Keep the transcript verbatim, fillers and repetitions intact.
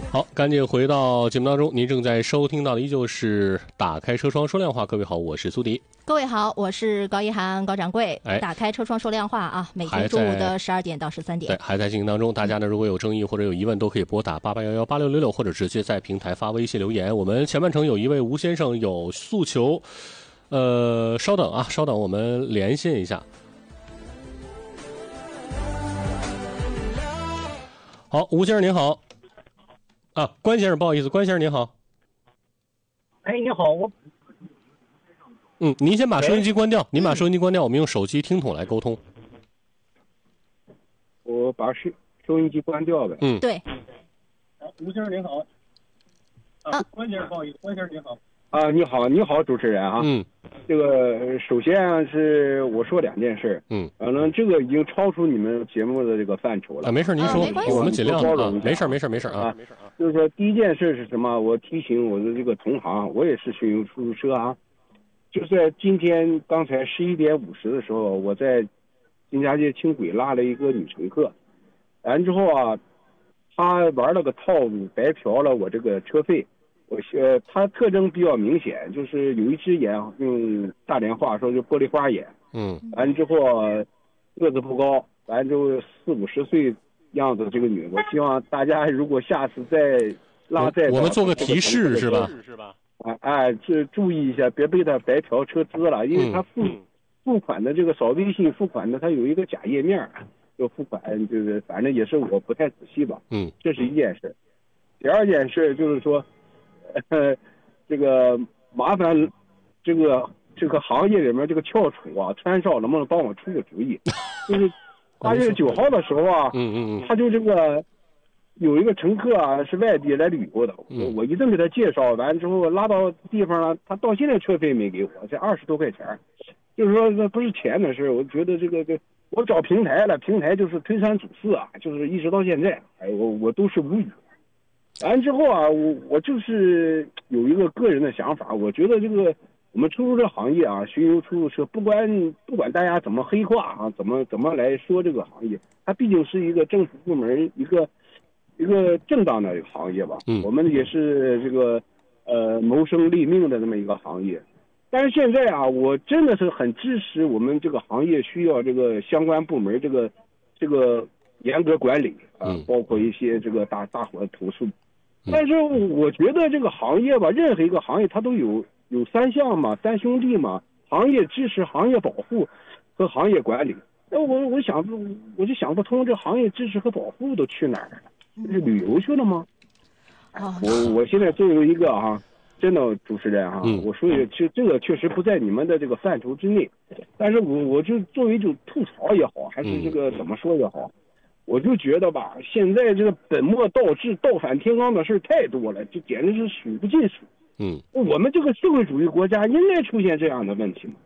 好，赶紧回到节目当中，您正在收听到的依旧是打开车窗说亮话。各位好，我是苏迪。 各位好，我是高一涵高掌柜。 哎， 打开车窗说亮话啊，每天中午的十二点到十三点， 对，还在进行当中。大家呢，如果有争议或者有疑问，都可以拨打八八幺幺八六六六，或者直接在平台发微信留言。我们前半程有一位吴先生有诉求，呃，稍等啊，稍等，我们连线一下。好，吴先生您好。啊，关先生，不好意思，关先生您好。 哎，你好，我， 嗯，您先把收音机关掉，您把收音机关掉，我们用手机听筒来沟通。 我把收收音机关掉呗。 嗯， 对。 吴先生您好。啊，关先生不好意思，关先生您好。啊，你好，你好，主持人啊。 嗯。 这个首先是我说两件事。 嗯。 反正这个已经超出你们节目的这个范畴了。 啊，没事，您说， 啊、 我们尽量包容一下。 没事，没事，没事啊， 没事啊。就是说，第一件事是什么？我提醒我的这个同行，我也是巡游出租车啊。就在今天刚才十一点五十的时候，我在金家街轻轨拉了一个女乘客，完之后啊，她玩了个套路，白嫖了我这个车费。我呃，她特征比较明显，就是有一只眼，用大连话说就玻璃花眼。 嗯。 完之后个子不高，完之后四五十岁样子这个女，我希望大家如果下次再拉再我们做个提示是吧？ 是吧？啊哎，这注意一下，别被他白嫖车资了，因为他付、嗯、付款的这个扫微信付款的，他有一个假页面，就付款就是反正也是我不太仔细吧。 嗯， 这是一件事。第二件事就是说，呃，这个麻烦这个这个行业里面这个翘楚啊，川少能不能帮我出个主意？就是八月九号的时候啊， 嗯嗯嗯， 他就这个。有一个乘客啊，是外地来旅游的， 嗯、 我我一顿给他介绍完之后，拉到地方了，他到现在车费没给我，这二十多块钱，就是说这不是钱的事，我觉得这个这我找平台了，平台就是推三阻四啊，就是一直到现在，哎，我我都是无语。完之后啊，我我就是有一个个人的想法，我觉得这个我们出租车行业啊，巡游出租车，不管不管大家怎么黑化啊，怎么怎么来说这个行业，它毕竟是一个政府部门一个。一个正当的行业吧， 嗯， 我们也是这个呃谋生立命的这么一个行业，但是现在啊，我真的是很支持我们这个行业需要这个相关部门这个这个严格管理啊、呃，包括一些这个大大伙的投诉，但是我觉得这个行业吧，任何一个行业它都有有三项嘛，三兄弟嘛，行业支持、行业保护和行业管理。那我我想不，我就想不通，这行业支持和保护都去哪儿了？是旅游去了吗？ 哦、 我我现在作为一个啊，真的主持人哈、啊嗯， 我说其实这个确实不在你们的这个范畴之内，但是我我就作为一种吐槽也好，还是这个怎么说也好，我就觉得吧，现在这个本末倒置、倒反天罡的事太多了，这简直是数不尽数。 嗯， 我们这个社会主义国家应该出现这样的问题吗？